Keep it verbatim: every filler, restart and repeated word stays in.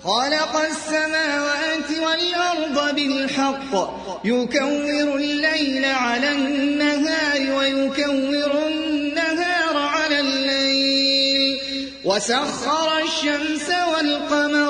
خلق السماوات والأرض بالحق يكور الليل على النهار ويكور النهار على الليل وسخر الشمس والقمر